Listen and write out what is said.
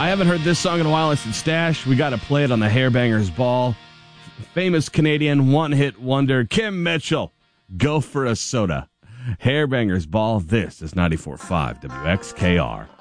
I haven't heard this song in a while. It's in Stash. We got to play it on the Hairbangers Ball. Famous Canadian one-hit wonder, Kim Mitchell. Go for a soda. Hairbangers Ball. This is 94.5 WXKR.